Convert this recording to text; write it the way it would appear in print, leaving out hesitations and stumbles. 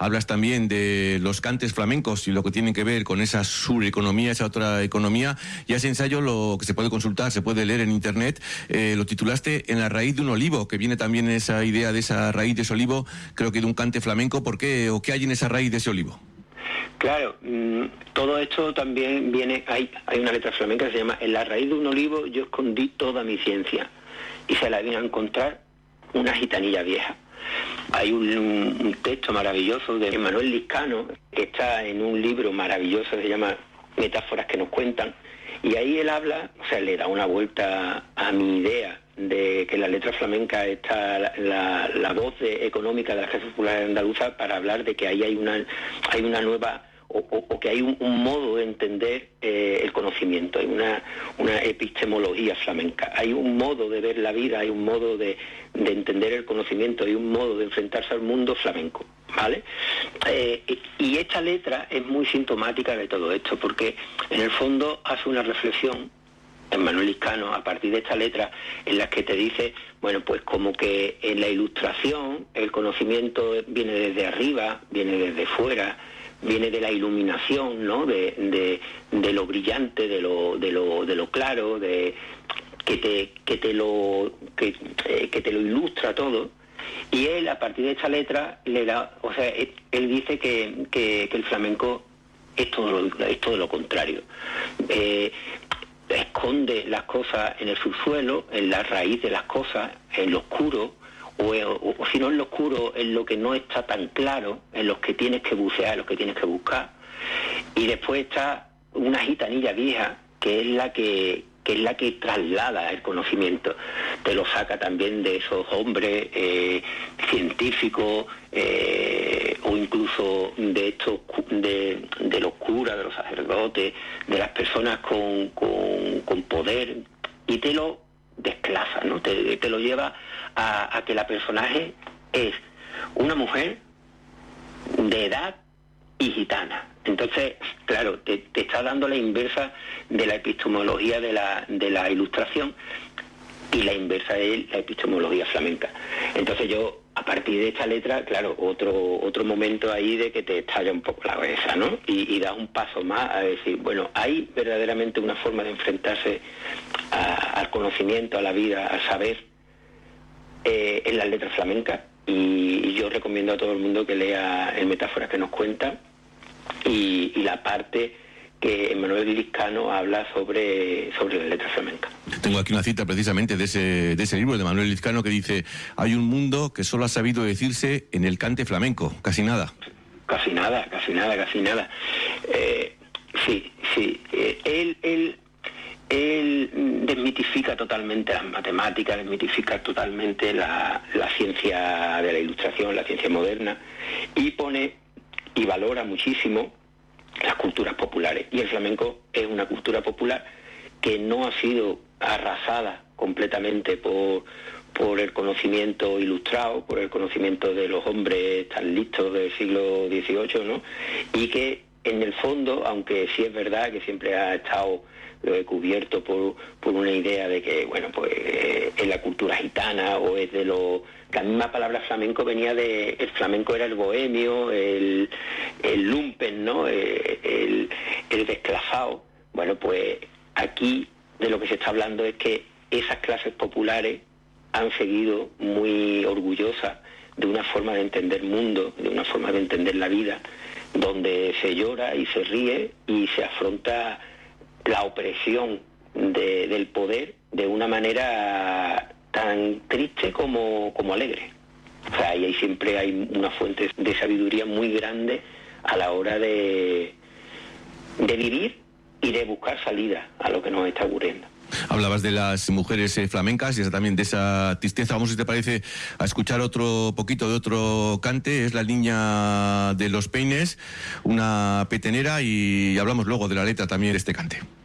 hablas también de los cantes flamencos y lo que tienen que ver con esa sureconomía, esa otra economía, y ese ensayo, lo que se puede consultar, se puede leer en internet, lo titulaste En la raíz de un olivo, que viene también esa idea de esa raíz de ese olivo, creo que de un cante flamenco. ¿Por qué o qué hay en esa raíz de ese olivo? Claro, todo esto también viene, hay una letra flamenca que se llama En la raíz de un olivo yo escondí toda mi ciencia, y se la vino a encontrar una gitanilla vieja. Hay un texto maravilloso de Manuel Liscano, que está en un libro maravilloso que se llama Metáforas que nos cuentan, y ahí él habla, o sea, le da una vuelta a mi idea de que en la letra flamenca está la voz económica de la clase popular andaluza, para hablar de que ahí hay una nueva, o que hay un modo de entender el conocimiento, hay una epistemología flamenca, hay un modo de ver la vida, hay un modo de entender el conocimiento, hay un modo de enfrentarse al mundo flamenco, ¿vale? Y esta letra es muy sintomática de todo esto, porque en el fondo hace una reflexión en Manuel Liscano, a partir de esta letra, en las que te dice, bueno, pues como que en la ilustración el conocimiento viene desde arriba, viene desde fuera, viene de la iluminación, ¿no? De lo brillante, de lo claro, que te lo ilustra todo. Y él, a partir de esta letra, le da, o sea, él dice que el flamenco es todo lo contrario. Esconde las cosas en el subsuelo, en la raíz de las cosas, en lo oscuro, o si no en lo oscuro, en lo que no está tan claro, en los que tienes que bucear, en los que tienes que buscar. Y después está una gitanilla vieja, que es la que traslada el conocimiento, te lo saca también de esos hombres científicos, o incluso de estos de los curas, de los sacerdotes, de las personas con poder, y te lo desclasa, ¿no? Te lo lleva a que la personaje es una mujer de edad y gitana. Entonces, claro, te está dando la inversa de la epistemología de la ilustración, y la inversa es la epistemología flamenca. Entonces yo, a partir de esta letra, claro, otro momento ahí de que te estalla un poco la cabeza, ¿no? Y das un paso más a decir, bueno, hay verdaderamente una forma de enfrentarse al conocimiento, a la vida, al saber, en las letras flamencas, y yo recomiendo a todo el mundo que lea el Metáforas que nos cuenta, y la parte que Manuel Liscano habla sobre la letra flamenca. Tengo aquí una cita precisamente de ese libro de Manuel Liscano, que dice: hay un mundo que solo ha sabido decirse en el cante flamenco, casi nada. Casi nada. Sí. Él desmitifica totalmente las matemáticas, desmitifica totalmente la ciencia de la ilustración, la ciencia moderna, y pone y valora muchísimo las culturas populares. Y el flamenco es una cultura popular que no ha sido arrasada completamente por el conocimiento ilustrado, por el conocimiento de los hombres tan listos del siglo XVIII, ¿no? Y que en el fondo, aunque sí es verdad que siempre ha estado cubierto por una idea de que, bueno, pues es la cultura gitana, o es de lo... La misma palabra flamenco venía de... El flamenco era el bohemio, el lumpen, ¿no? El desclasado. Bueno, pues aquí de lo que se está hablando es que esas clases populares han seguido muy orgullosas de una forma de entender mundo, de una forma de entender la vida, donde se llora y se ríe y se afronta la opresión del poder de una manera tan triste como alegre. O sea, y ahí siempre hay una fuente de sabiduría muy grande a la hora de vivir y de buscar salida a lo que nos está ocurriendo. Hablabas de las mujeres flamencas y también de esa tristeza. Vamos, si te parece, a escuchar otro poquito de otro cante. Es La Niña de los Peines, una petenera, y hablamos luego de la letra también de este cante.